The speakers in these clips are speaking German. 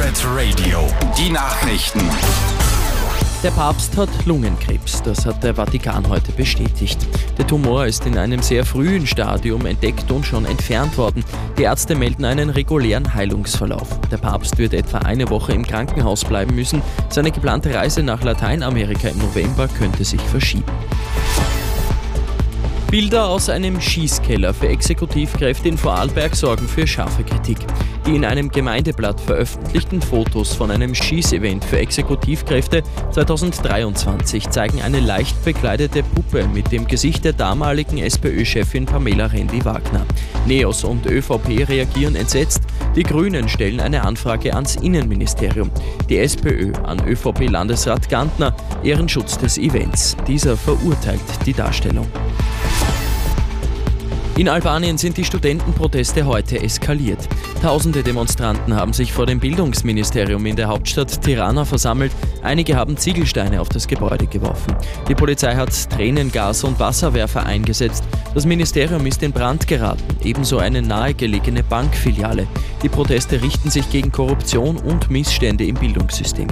Pirate Radio, die Nachrichten. Der Papst hat Lungenkrebs, das hat der Vatikan heute bestätigt. Der Tumor ist in einem sehr frühen Stadium entdeckt und schon entfernt worden. Die Ärzte melden einen regulären Heilungsverlauf. Der Papst wird etwa eine Woche im Krankenhaus bleiben müssen. Seine geplante Reise nach Lateinamerika im November könnte sich verschieben. Bilder aus einem Schießkeller für Exekutivkräfte in Vorarlberg sorgen für scharfe Kritik. Die in einem Gemeindeblatt veröffentlichten Fotos von einem Schießevent für Exekutivkräfte 2023 zeigen eine leicht bekleidete Puppe mit dem Gesicht der damaligen SPÖ-Chefin Pamela Rendi-Wagner. NEOS und ÖVP reagieren entsetzt. Die Grünen stellen eine Anfrage ans Innenministerium. Die SPÖ an ÖVP-Landesrat Gantner Ehrenschutz des Events. Dieser verurteilt die Darstellung. In Albanien sind die Studentenproteste heute eskaliert. Tausende Demonstranten haben sich vor dem Bildungsministerium in der Hauptstadt Tirana versammelt. Einige haben Ziegelsteine auf das Gebäude geworfen. Die Polizei hat Tränengas und Wasserwerfer eingesetzt. Das Ministerium ist in Brand geraten, ebenso eine nahegelegene Bankfiliale. Die Proteste richten sich gegen Korruption und Missstände im Bildungssystem.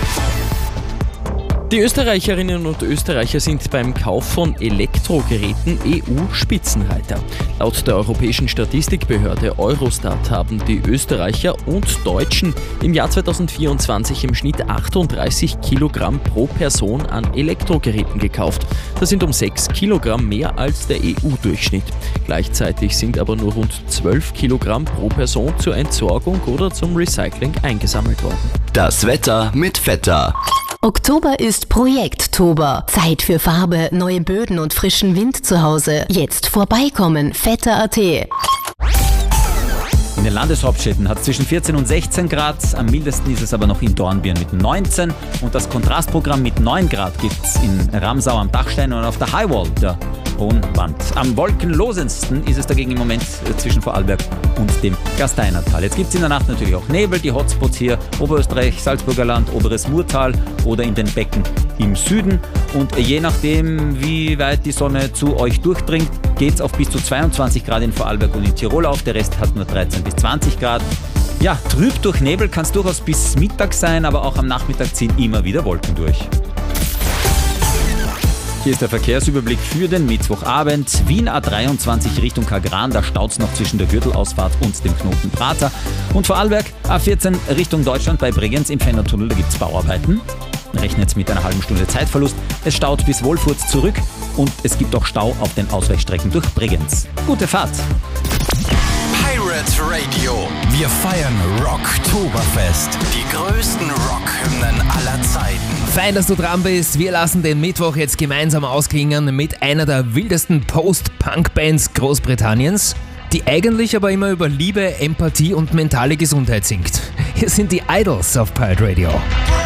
Die Österreicherinnen und Österreicher sind beim Kauf von Elektrogeräten EU-Spitzenreiter. Laut der Europäischen Statistikbehörde Eurostat haben die Österreicher und Deutschen im Jahr 2024 im Schnitt 38 Kilogramm pro Person an Elektrogeräten gekauft. Das sind um 6 Kilogramm mehr als der EU-Durchschnitt. Gleichzeitig sind aber nur rund 12 Kilogramm pro Person zur Entsorgung oder zum Recycling eingesammelt worden. Das Wetter mit Vetter. Oktober ist Projekttober. Zeit für Farbe, neue Böden und frischen Wind zu Hause. Jetzt vorbeikommen, Vetter.at. In den Landeshauptstädten hat es zwischen 14 und 16 Grad. Am mildesten ist es aber noch in Dornbirn mit 19. Und das Kontrastprogramm mit 9 Grad gibt es in Ramsau am Dachstein und auf der Highwall, der Hohen Wand. Am wolkenlosesten ist es dagegen im Moment zwischen Vorarlberg und dem Gasteinertal. Jetzt gibt es in der Nacht natürlich auch Nebel, die Hotspots hier, Oberösterreich, Salzburger Land, Oberes Murtal oder in den Becken im Süden. Und je nachdem, wie weit die Sonne zu euch durchdringt, geht es auf bis zu 22 Grad in Vorarlberg und in Tirol auf. Der Rest hat nur 13 bis 20 Grad. Ja, trüb durch Nebel kann es durchaus bis Mittag sein, aber auch am Nachmittag ziehen immer wieder Wolken durch. Hier ist der Verkehrsüberblick für den Mittwochabend. Wien A23 Richtung Kagran, da staut es noch zwischen der Gürtelausfahrt und dem Knoten Prater. Und Vorarlberg A14 Richtung Deutschland bei Bregenz im Fennertunnel, da gibt es Bauarbeiten. Rechnet mit einer halben Stunde Zeitverlust. Es staut bis Wolfurts zurück und es gibt auch Stau auf den Ausweichstrecken durch Bregenz. Gute Fahrt! Pirate Radio. Wir feiern Rocktoberfest. Die größten Rockhymnen aller Zeiten. Fein, dass du dran bist. Wir lassen den Mittwoch jetzt gemeinsam ausklingen mit einer der wildesten Post-Punk-Bands Großbritanniens, die eigentlich aber immer über Liebe, Empathie und mentale Gesundheit singt. Hier sind die Idols auf Pirate Radio.